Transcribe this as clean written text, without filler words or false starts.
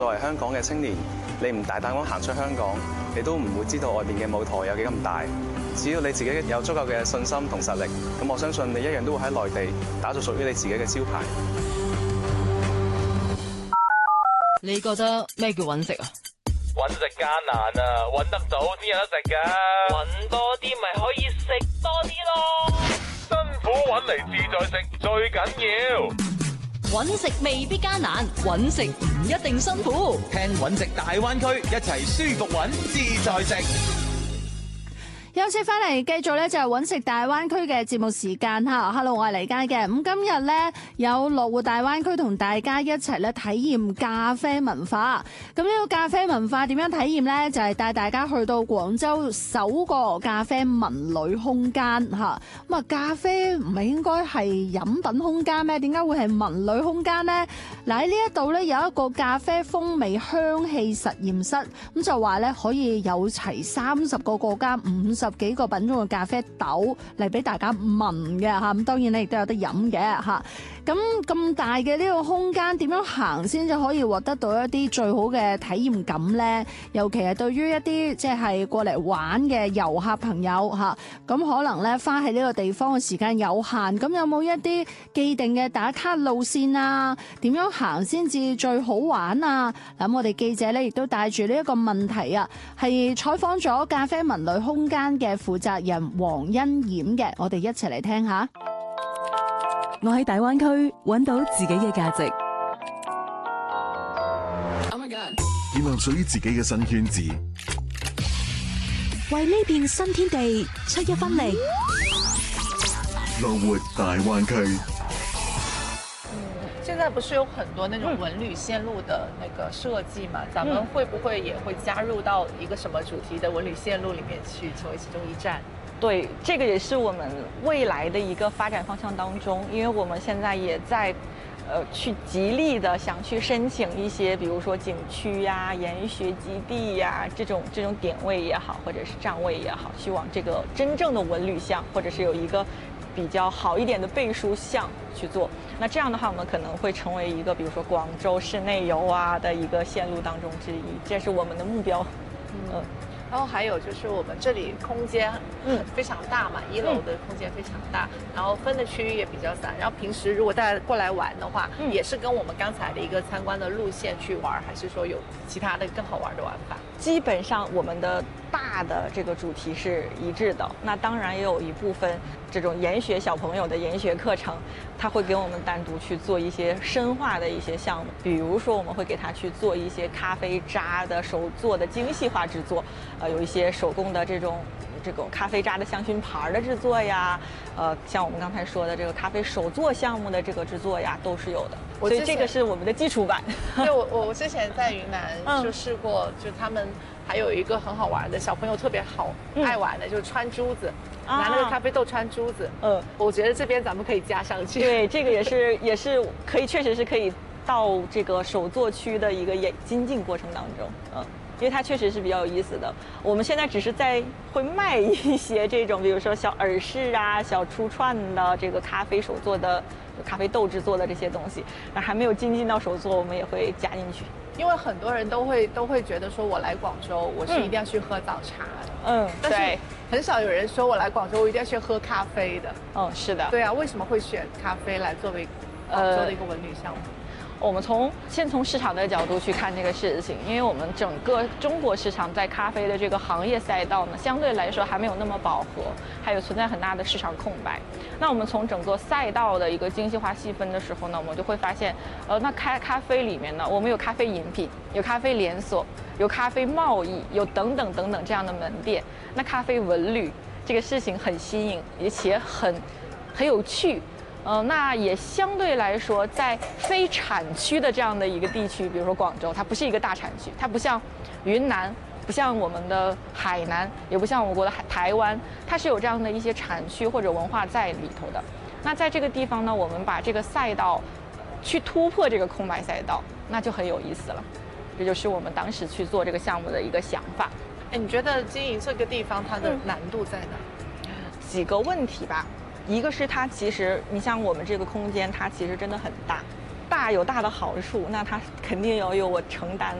作為香港嘅青年，你唔大膽咁行出香港，你都唔會知道外邊嘅舞台有幾咁大。只要你自己有足夠嘅信心同實力，咁我相信你一樣都會喺內地打造屬於你自己嘅招牌。 你覺得咩叫揾食啊？ 揾食艱難啊，揾得到先有得食㗎。揾多啲咪可以食多啲咯。辛苦揾嚟自在食最緊要。 揾食未必艱難，揾食唔一定辛苦。 聽揾食大灣區，一齊舒服揾，自在食。 休息翻嚟，繼續咧就係揾食大灣區嘅節目時間嚇。Hello， 我係黎佳嘅。咁今日咧有樂活大灣區同大家一齊咧體驗咖啡文化。咁呢個咖啡文化點樣體驗咧？就係帶大家去到廣州首個咖啡文旅空間嚇。咁啊，咖啡唔係應該係飲品空間咩？點解會係文旅空間咧？嗱，喺呢一度咧有一個咖啡風味香氣實驗室，咁就話咧可以有齊30個國家50幾個品種嘅咖啡豆嚟俾大家聞嘅嚇，咁當然咧亦都有得飲嘅嚇。咁大嘅呢個空間點樣行先至可以獲得到一啲最好嘅體驗感呢？尤其係對於一啲即係過嚟玩嘅遊客朋友嚇，咁可能咧花喺呢個地方嘅時間有限，咁有冇一啲既定嘅打卡路線啊？點樣行先至最好玩啊？咁我哋記者咧亦都帶住呢一個問題啊，係採訪咗咖啡文旅空間嘅負責人黃欣冉嘅，我哋一齊嚟聽下。 我喺大灣區揾到自己嘅價值， 建立屬於自己嘅新圈子， 為呢片新天地出一分力。 樂活大灣區。 現在不是有很多那種文旅線路的那個設計嘛？咱們會不會也會加入到一個什麼主題的文旅線路裡面去成為其中一站？ 對，這個也是我們未來的一個發展方向當中，因為我們現在也在，去極力的想去申請一些，比如說景區呀、研學基地呀這種點位也好，或者是站位也好，希望這個真正的文旅項，或者是有一個比較好一點的背書項去做。那這樣的話，我們可能會成為一個，比如說廣州市內遊啊的一個線路當中之一，這是我們的目標。 然後還有就是我們這裡空間非常大嘛，1樓的空間非常大，然後分的區域也比較散。然後平時如果大家過來玩的話，也是跟我們剛才的一個參觀的路線去玩，還是說有其他的更好玩的玩法？ 基本上我們的大的這個主題是一致的。那當然也有一部分這種研學小朋友的研學課程，他會給我們單獨去做一些深化的一些項目，比如說我們會給他去做一些咖啡渣的手做的精細化製作，有一些手工的這種咖啡渣的香薰牌的製作呀，像我們剛才說的這個咖啡手作項目的這個製作呀，都是有的。所以這個是我們的基礎版。 對，我之前在雲南就試過，就他們還有一個很好玩的，小朋友特別好愛玩的，就是穿珠子，拿那個咖啡豆穿珠子。我覺得這邊咱們可以加上去。 對，這個也是可以，確實是可以到這個手作區的一個精進過程當中。因為它確實是比較有意思的。我們現在只是會賣一些這種，比如說小耳飾啊、小出串的這個咖啡手做的咖啡豆製作的這些東西，然後還沒有精進到手做，我們也會加進去。因為很多人都會覺得說，我來廣州，我是一定要去喝早茶的。但是很少有人說我來廣州，我一定要去喝咖啡的。是的。對啊，為什麼會選咖啡來作為廣州的一個文旅項目？我們先從市場的角度去看這個事情，因為我們整個中國市場在咖啡的這個行業賽道呢，相對來說還沒有那麼飽和，還有存在很大的市場空白。那我們從整個賽道的一個精細化細分的時候呢，我們就會發現，那咖啡裡面呢，我們有咖啡飲品，有咖啡連鎖，有咖啡貿易，有等等等等這樣的門店。那咖啡文旅這個事情很新穎，而且很有趣。那也相對來說，在非產區的這樣的一個地區，比如說廣州，它不是一個大產區，它不像雲南，不像我們的海南，也不像我國的台灣，它是有這樣的一些產區或者文化在裡頭的。那在這個地方呢，我們把這個賽道去突破這個空白賽道，那就很有意思了。這就是我們當時去做這個項目的一個想法。你覺得經營這個地方它的難度在哪？幾個問題吧。一個是它其實，你像我們這個空間，它其實真的很大， 大有大的好处，那它肯定要有我承担